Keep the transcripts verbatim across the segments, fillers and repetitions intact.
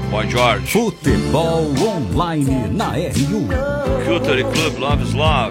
Boy George. Futebol Online na R um. Culture Club, Love is Love.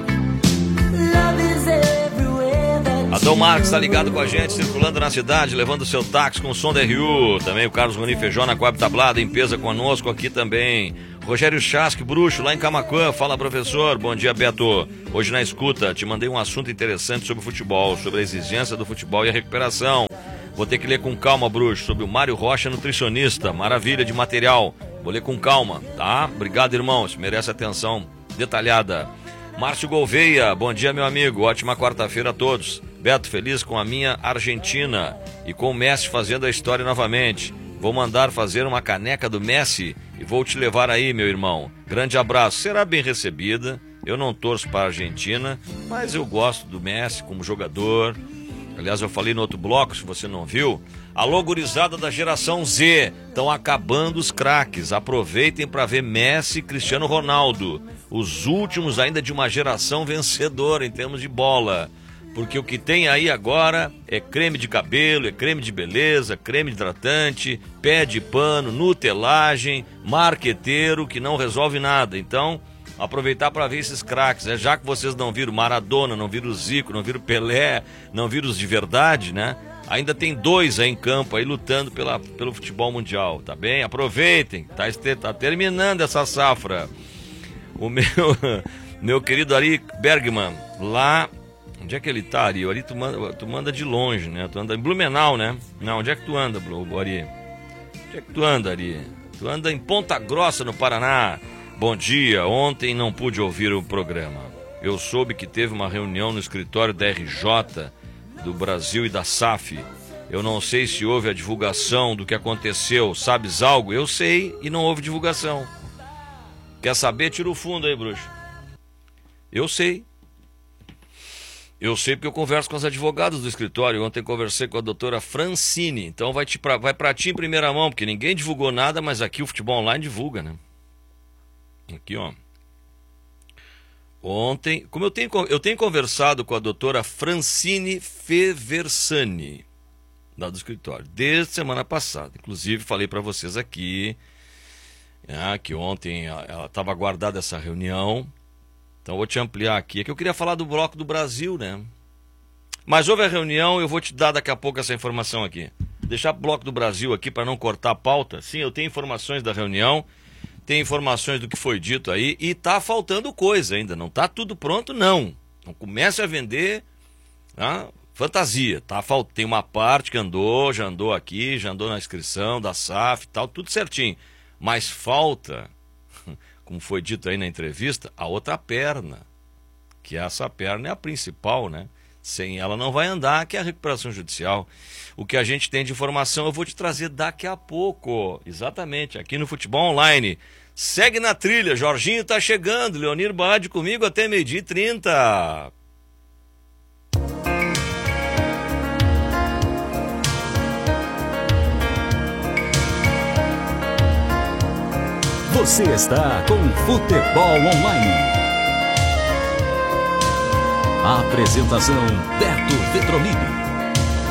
Adão Marques tá ligado com a gente, circulando na cidade, levando seu táxi com o som da R U. Também o Carlos Roni Feijó na Coab Tablada, em Pesa conosco aqui também. Rogério Chasque, bruxo, lá em Camaquã. Fala, professor. Bom dia, Beto. Hoje na escuta, te mandei um assunto interessante sobre o futebol, sobre a exigência do futebol e a recuperação. Vou ter que ler com calma, bruxo, sobre o Mário Rocha, nutricionista. Maravilha de material. Vou ler com calma, tá? Obrigado, irmãos. Merece atenção detalhada. Márcio Gouveia, bom dia, meu amigo. Ótima quarta-feira a todos. Beto, feliz com a minha Argentina e com o Messi fazendo a história novamente. Vou mandar fazer uma caneca do Messi e vou te levar aí, meu irmão. Grande abraço. Será bem recebida. Eu não torço para a Argentina, mas eu gosto do Messi como jogador. Aliás, eu falei no outro bloco, se você não viu. Alô, gurizada da geração Z. Estão acabando os craques. Aproveitem para ver Messi e Cristiano Ronaldo. Os últimos ainda de uma geração vencedora em termos de bola. Porque o que tem aí agora é creme de cabelo, é creme de beleza, creme hidratante, pé de pano, nutelagem, marqueteiro, que não resolve nada. Então, aproveitar para ver esses craques, né? Já que vocês não viram Maradona, não viram Zico, não viram Pelé, não viram os de verdade, né? Ainda tem dois aí em campo aí lutando pela, pelo futebol mundial, tá bem? Aproveitem, tá, tá terminando essa safra. O meu, meu querido Ari Bergman, lá... Onde é que ele tá, Ari? Ari, tu manda, tu manda de longe, né? Tu anda em Blumenau, né? Não, onde é que tu anda, Ari? Onde é que tu anda, Ari? Tu anda em Ponta Grossa, no Paraná. Bom dia, ontem não pude ouvir o programa. Eu soube que teve uma reunião no escritório da R J, do Brasil e da S A F. Eu não sei se houve a divulgação do que aconteceu. Sabes algo? Eu sei e não houve divulgação. Quer saber? Tira o fundo aí, bruxo. Eu sei. Eu sei porque eu converso com os advogados do escritório. Ontem conversei com a doutora Francine. Então vai, te pra, vai pra ti em primeira mão, porque ninguém divulgou nada, mas aqui o Futebol Online divulga, né? Aqui, ó. Ontem, como eu tenho, eu tenho conversado com a doutora Francine Feversani, lá do escritório, desde semana passada. Inclusive, falei para vocês aqui, ah, que ontem ela estava aguardada essa reunião. Então eu vou te ampliar aqui. É que eu queria falar do Bloco do Brasil, né? Mas houve a reunião, eu vou te dar daqui a pouco essa informação aqui. Deixar o Bloco do Brasil aqui para não cortar a pauta. Sim, eu tenho informações da reunião, tenho informações do que foi dito aí e tá faltando coisa ainda. Não tá tudo pronto, não. Não comece a vender ah, fantasia. Tá, tem uma parte que andou, já andou aqui, já andou na inscrição da S A F e tal, tudo certinho. Mas falta... como foi dito aí na entrevista, a outra perna, que essa perna é a principal, né? Sem ela não vai andar, que é a recuperação judicial. O que a gente tem de informação eu vou te trazer daqui a pouco, exatamente, aqui no Futebol Online. Segue na trilha, Jorginho tá chegando, Leonir Bade comigo até meio-dia e trinta. Você está com Futebol Online. A apresentação Beto Vetromini.